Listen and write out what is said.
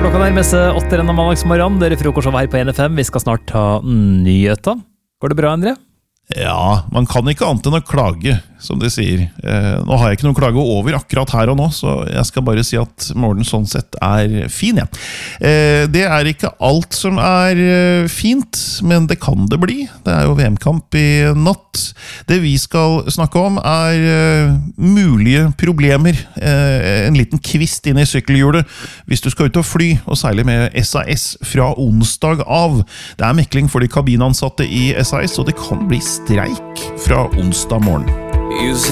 Klokka nærmer seg 8 denne mandagsmorgen. Dere frokost her på NFM. Vi skal snart ta nyheter. Går det bra, André? Ja, man kan ikke annet enn å klage, som de sier. Nå har jeg ikke noen klage over akkurat her og nå, så jeg skal bare si at morgenen sånn sett er fin, ja. Det er ikke alt som er fint, men det kan det bli. Det er jo VM-kamp i natt. Det vi skal snakke om er mulige problemer. En liten kvist inn i sykkelhjulet hvis du skal ut og fly, og særlig med SAS fra onsdag av. Det er mekling for de kabinansatte i SAS, og det kan bli streik fra onsdag morgen.